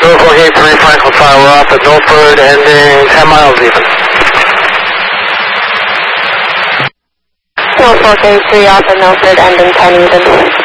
Norfolk 83 Franklin Fire, we're off at Milford, ending 10 miles even. Norfolk 83 off at Milford, ending 10 even.